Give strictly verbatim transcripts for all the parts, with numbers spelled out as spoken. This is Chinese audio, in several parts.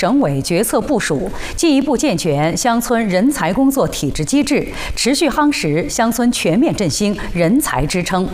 省委决策部署，进一步健全乡村人才工作体制机制，持续夯实乡村全面振兴人才支撑。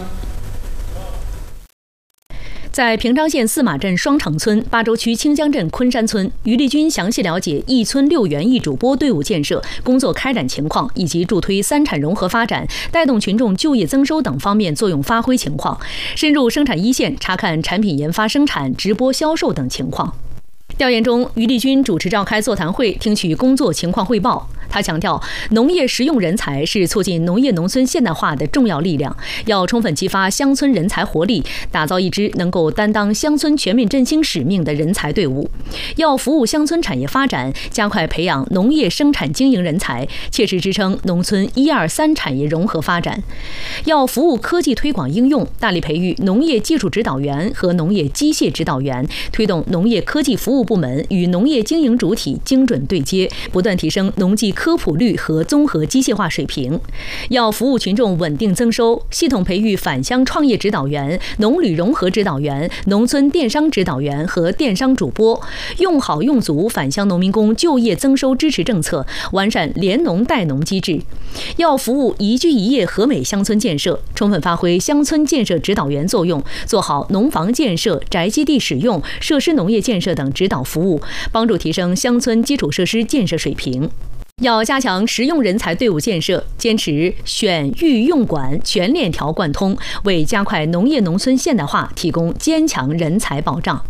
在平章县司马镇双城村、巴州区清江镇昆山村，于立军详细了解一村六园一主播队伍建设工作开展情况，以及助推三产融合发展、带动群众就业增收等方面作用发挥情况，深入生产一线查看产品研发、生产、直播销售等情况。调研中，于立军主持召开座谈会，听取工作情况汇报。他强调，农业实用人才是促进农业农村现代化的重要力量，要充分激发乡村人才活力，打造一支能够担当乡村全面振兴使命的人才队伍。要服务乡村产业发展，加快培养农业生产经营人才，切实支撑农村一二三产业融合发展。要服务科技推广应用，大力培育农业技术指导员和农业机械指导员，推动农业科技服务部门与农业经营主体精准对接，不断提升农技科普率和综合机械化水平。要服务群众稳定增收，系统培育返乡创业指导员、农旅融合指导员、农村电商指导员和电商主播，用好用足返乡农民工就业增收支持政策，完善联农带农机制。要服务宜居宜业和美乡村建设，充分发挥乡村建设指导员作用，做好农房建设、宅基地使用、设施农业建设等指导服务，帮助提升乡村基础设施建设水平。要加强实用人才队伍建设，坚持选育用管全链条贯通，为加快农业农村现代化提供坚强人才保障。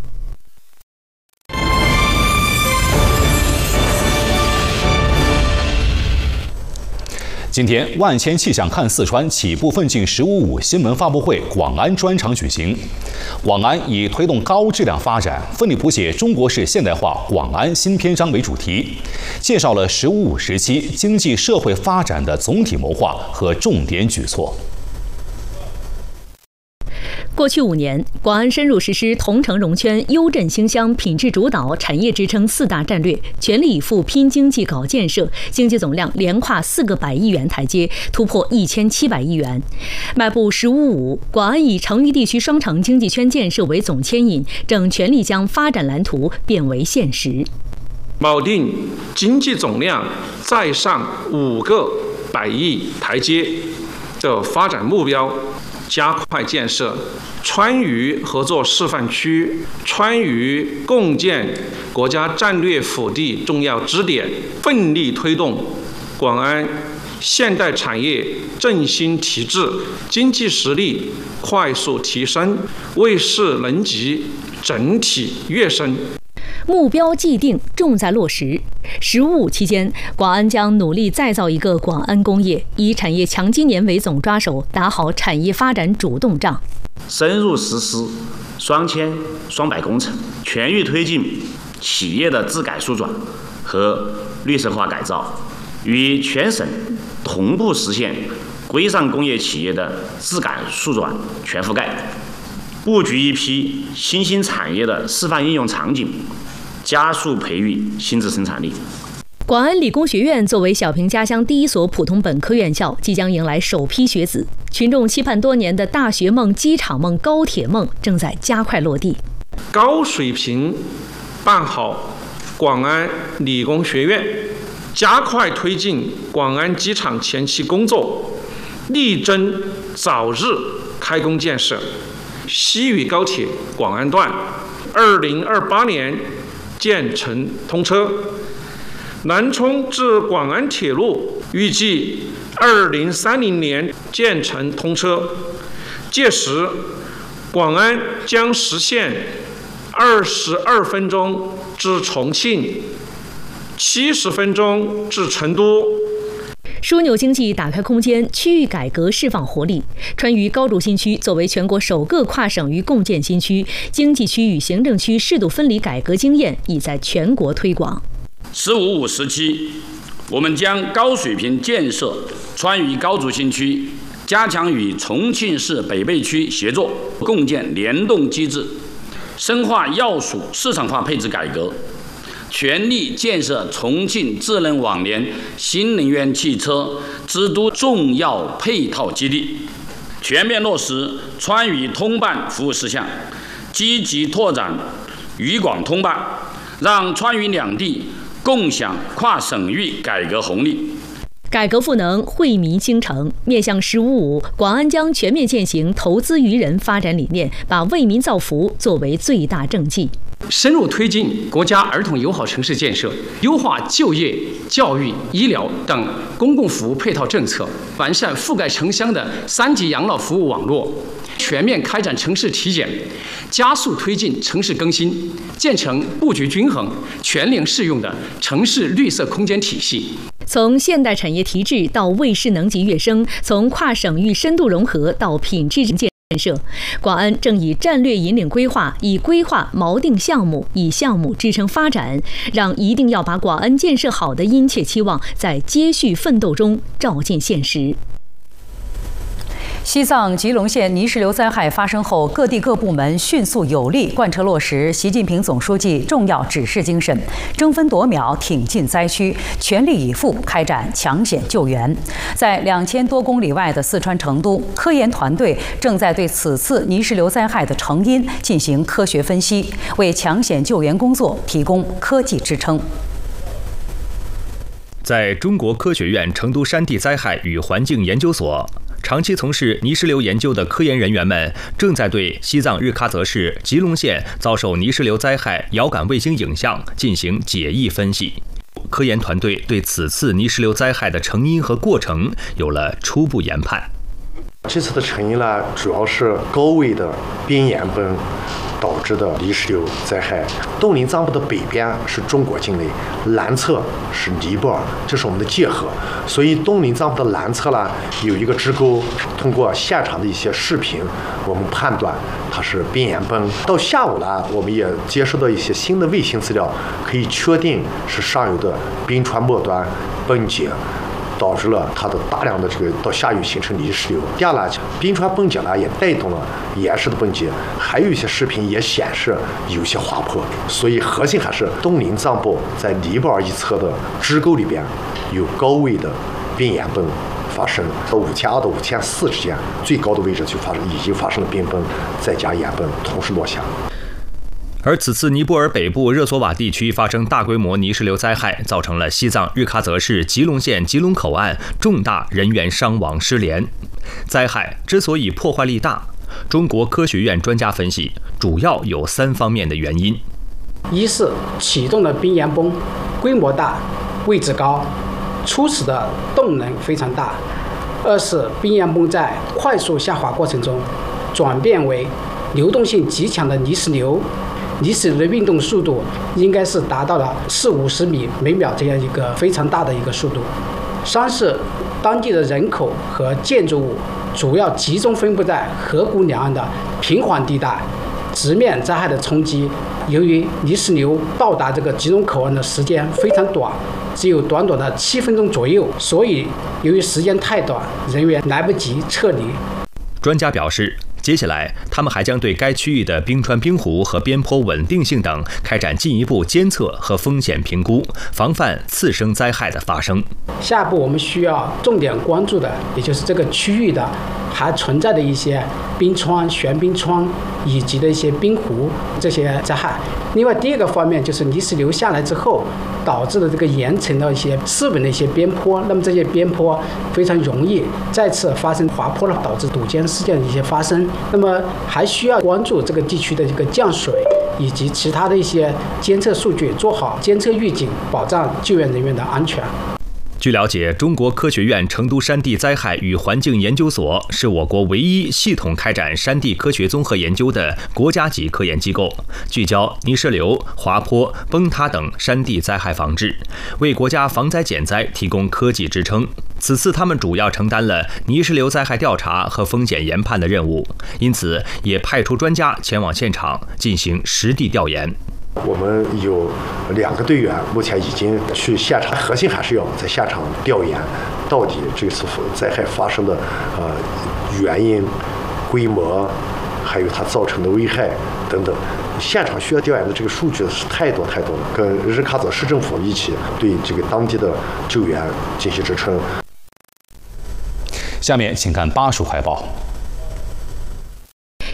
今天，万千气象看四川起步奋进“十五五”新闻发布会广安专场举行。广安以推动高质量发展，奋力谱写中国式现代化广安新篇章为主题，介绍了“十五五”时期经济社会发展的总体谋划和重点举措。 过去五年，广安深入实施同城融圈、优镇兴乡、品质主导、产业支撑四大战略，全力以赴拼经济、搞建设，经济总量连跨四个百亿元台阶，突破一千七百亿元。迈步“十五五”，广安以成渝地区双城经济圈建设为总牵引，正全力将发展蓝图变为现实。 锚定经济总量再上五个百亿台阶的发展目标，加快建设川渝合作示范区、川渝共建国家战略腹地重要支点，奋力推动广安现代产业振兴提质，经济实力快速提升，为市能级整体跃升。 目标既定，重在落实。“十五五”期间，广安将努力再造一个广安工业，以产业强基年为总抓手，打好产业发展主动仗。 深入实施双千双百工程，全域推进企业的自改速转和绿色化改造，与全省同步实现规上工业企业的自改速转全覆盖，布局一批新兴产业的示范应用场景，加速培育新质生产力。 广安理工学院作为小平家乡第一所普通本科院校，即将迎来首批学子。群众期盼多年的大学梦、机场梦、高铁梦正在加快落地。 高水平办好广安理工学院，加快推进广安机场前期工作，力争早日开工建设。西渝高铁广安段二零二八年建成通车，南充至广安铁路预计二零三零年建成通车，届时广安将实现二十二分钟至重庆，七十分钟至成都。 枢纽经济打开空间，区域改革释放活力。川渝高筑新区作为全国首个跨省域共建新区，经济区与行政区适度分离改革经验已在全国推广。 十五五时期，我们将高水平建设川渝高筑新区，加强与重庆市北碚区协作，共建联动机制，深化要素市场化配置改革，全力建设重庆智能网联新能源汽车之都重要配套基地，全面落实川渝通办服务事项，积极拓展渝广通办， 让川渝两地共享跨省域改革红利。 改革赋能，惠民兴城。面向“十五五”，广安将全面践行投资于人发展理念，把为民造福作为最大政绩。 深入推进国家儿童友好城市建设，优化就业、教育、医疗等公共服务配套政策，完善覆盖城乡的三级养老服务网络，全面开展城市体检，加速推进城市更新，建成布局均衡、全龄适用的城市绿色空间体系。 从现代产业提质到卫士能级跃升，从跨省域深度融合到品质建设，广安正以战略引领规划，以规划锚定项目，以项目支撑发展，让一定要把广安建设好的殷切期望在接续奋斗中照进现实。 西藏吉隆县泥石流灾害发生后，各地各部门迅速有力贯彻落实习近平总书记重要指示精神，争分夺秒挺进灾区，全力以赴开展抢险救援。在两千多公里外的四川成都，科研团队正在对此次泥石流灾害的成因进行科学分析，为抢险救援工作提供科技支撑。 在中国科学院成都山地灾害与环境研究所，长期从事泥石流研究的科研人员们正在对西藏日喀则市吉隆县遭受泥石流灾害遥感卫星影像进行解译分析。科研团队对此次泥石流灾害的成因和过程有了初步研判。 这次的成因呢，主要是高位的边盐崩导致的泥石流灾害。东林藏布的北边是中国境内，南侧是尼泊尔，这是我们的界河。所以东林藏布的南侧呢有一个支沟，通过现场的一些视频，我们判断它是边盐崩。到下午呢，我们也接收到一些新的卫星资料，可以确定是上游的冰川末端崩解，导致了它的大量的这个到下游形成泥石流。第二呢，冰川崩解呢也带动了岩石的崩解，还有一些视频也显示有些滑坡。所以核心还是东林藏布在尼泊尔一侧的支沟里边有高位的边盐崩发生，到五千二到五千四之间最高的位置就发生已经发生了冰崩，再加盐崩同时落下。 而此次尼泊尔北部热索瓦地区发生大规模泥石流灾害，造成了西藏日喀则市吉隆县吉隆口岸重大人员伤亡失联。灾害之所以破坏力大，中国科学院专家分析，主要有三方面的原因： 一是启动的边盐崩规模大、位置高，初始的动能非常大；二是边盐崩在快速下滑过程中转变为流动性极强的泥石流。泥石流的运动速度应该是达到了四五十米每秒这样一个非常大的一个速度。三是当地的人口和建筑物主要集中分布在河谷两岸的平缓地带，直面灾害的冲击。由于泥石流到达这个吉隆口岸的时间非常短，只有短短的七分钟左右，所以由于时间太短，人员来不及撤离。 专家表示，接下来，他们还将对该区域的冰川冰湖和边坡稳定性等开展进一步监测和风险评估，防范次生灾害的发生。 下一步我们需要重点关注的，也就是这个区域的还存在的一些冰川、悬冰川以及的一些冰湖这些灾害。另外，第二个方面就是泥石流下来之后导致的这个岩层的一些湿稳的一些边坡，那么这些边坡非常容易再次发生滑坡了，导致堵截事件的一些发生。那么还需要关注这个地区的这个降水以及其他的一些监测数据，做好监测预警，保障救援人员的安全。 据了解，中国科学院成都山地灾害与环境研究所是我国唯一系统开展山地科学综合研究的国家级科研机构，聚焦泥石流、滑坡、崩塌等山地灾害防治，为国家防灾减灾提供科技支撑。此次他们主要承担了泥石流灾害调查和风险研判的任务，因此也派出专家前往现场进行实地调研。 我们有两个队员，目前已经去现场，核心还是要在现场调研，到底这次灾害发生的呃原因、规模，还有它造成的危害等等。现场需要调研的这个数据是太多太多了，跟日喀则市政府一起对这个当地的救援进行支撑。 下面请看巴蜀快报。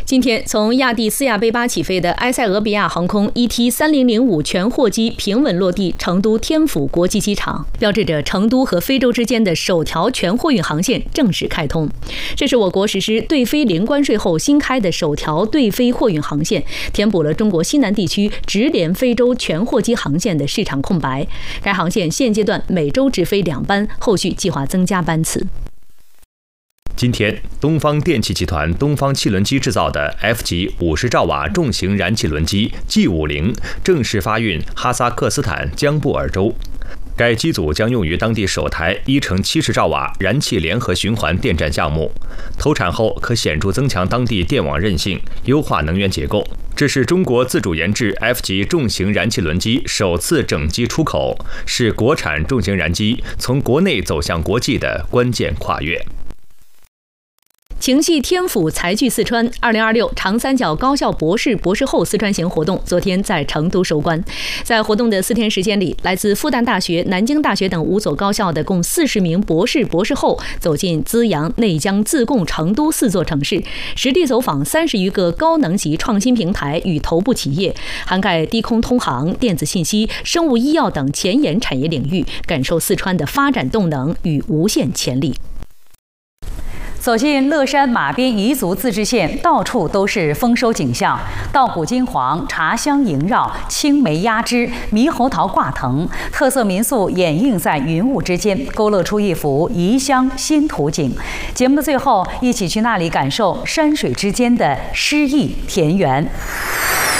今天，从亚的斯亚贝巴起飞的埃塞俄比亚航空 E T 三零零五全货机平稳落地成都天府国际机场，标志着成都和非洲之间的首条全货运航线正式开通。这是我国实施对非零关税后新开的首条对非货运航线，填补了中国西南地区直连非洲全货机航线的市场空白。该航线现阶段每周直飞两班，后续计划增加班次。 今天，东方电气集团东方汽轮机制造的 F 级五十兆瓦重型燃气轮机 G 五十 正式发运哈萨克斯坦江布尔州。该机组将用于当地首台一乘七十兆瓦燃气联合循环电站项目，投产后可显著增强当地电网韧性，优化能源结构。这是中国自主研制 F 级重型燃气轮机首次整机出口，是国产重型燃机从国内走向国际的关键跨越。 情系天府财聚四川二零二六长三角高校博士博士后四川行活动昨天在成都收官。在活动的四天时间里，来自复旦大学、南京大学等五所高校的共四十名博士博士后走进资阳、内江、自贡、成都四座城市，实地走访三十余个高能级创新平台与头部企业，涵盖低空通航、电子信息、生物医药等前沿产业领域，感受四川的发展动能与无限潜力。 走进乐山马边彝族自治县，到处都是丰收景象，稻谷金黄，茶香萦绕，青梅压枝，猕猴桃挂藤，特色民宿掩映在云雾之间，勾勒出一幅彝乡新图景。节目的最后，一起去那里感受山水之间的诗意田园。